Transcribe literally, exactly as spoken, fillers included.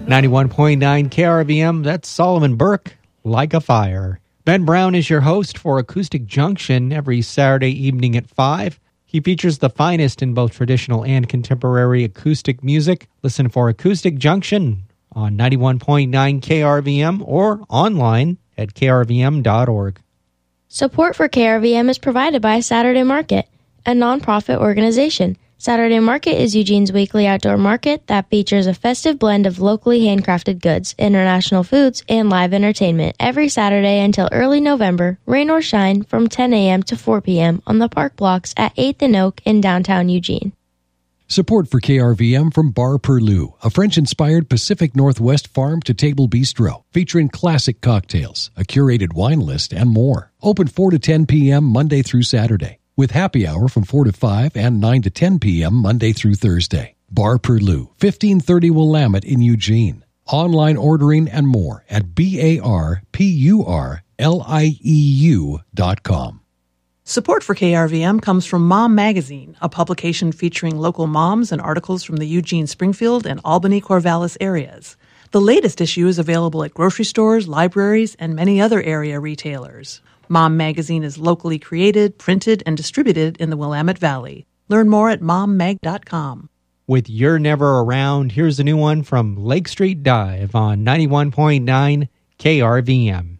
ninety-one point nine K R V M, that's Solomon Burke, Like a Fire. Ben Brown is your host for Acoustic Junction every Saturday evening at five. He features the finest in both traditional and contemporary acoustic music. Listen for Acoustic Junction on ninety-one point nine K R V M or online at k r v m dot org. Support for K R V M is provided by Saturday Market, a nonprofit organization. Saturday Market is Eugene's weekly outdoor market that features a festive blend of locally handcrafted goods, international foods, and live entertainment every Saturday until early November, rain or shine, from ten a.m. to four p.m. on the park blocks at eighth and Oak in downtown Eugene. Support for K R V M from Bar Perlou, a French-inspired Pacific Northwest farm-to-table bistro featuring classic cocktails, a curated wine list, and more. Open four to ten p.m. Monday through Saturday, with happy hour from four to five and nine to ten p.m. Monday through Thursday. Bar Perlou, fifteen thirty Willamette in Eugene. Online ordering and more at B A R P U R L I E U dot com. Support for K R V M comes from Mom Magazine, a publication featuring local moms and articles from the Eugene, Springfield, and Albany-Corvallis areas. The latest issue is available at grocery stores, libraries, and many other area retailers. Mom Magazine is locally created, printed, and distributed in the Willamette Valley. Learn more at mom mag dot com. With You're Never Around, here's a new one from Lake Street Dive on ninety-one point nine K R V M.